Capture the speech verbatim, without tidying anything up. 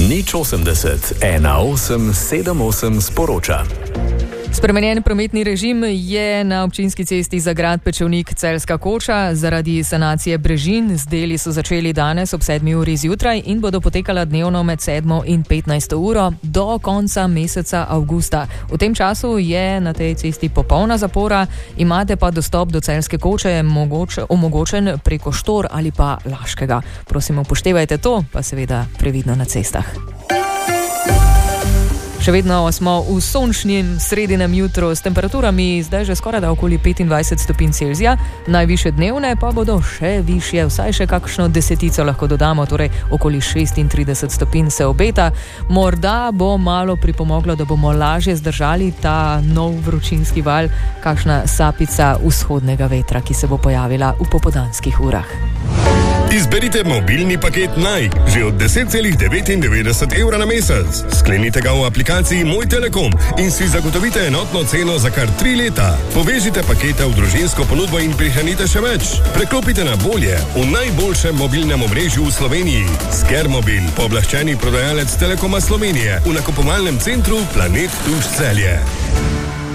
Nič osemdeset, ena osem sedem osem sporoča. Spremenjen prometni režim je na občinski cesti za grad Pečevnik Celjska Koča. Zaradi sanacije brežin z deli so začeli danes ob sedmi uri zjutraj in bodo potekala dnevno med sedmo in petnajsto uro do konca meseca avgusta. V tem času je na tej cesti popolna zapora, imate pa dostop do Celjske Koče mogoče, omogočen preko Štor ali pa Laškega. Prosim, upoštevajte to, pa seveda previdno na cestah. Še vedno smo v sončnem sredinem jutru s temperaturami zdaj že skoraj da okoli petindvajset stopinj Celzija, najvišje dnevne pa bodo še višje, vsaj še kakšno desetico lahko dodamo, torej okoli šestintrideset stopinj se obeta. Morda bo malo pripomoglo, da bomo lažje zdržali ta nov vročinski val, kakšna sapica vzhodnega vetra, ki se bo pojavila v popoldanskih urah. Izberite mobilni paket Naj, že od deset celih devetindevetdeset evra na mesec. Sklenite ga v aplikaciji Moj Telekom in si zagotovite enotno ceno za kar tri leta. Povežite pakete v družinsko ponudbo in prihranite še več. Preklopite na bolje v najboljšem mobilnem omrežju v Sloveniji. Skermobil, pooblaščeni prodajalec Telekoma Slovenije v nakupovalnem centru Planet Tuš Celje.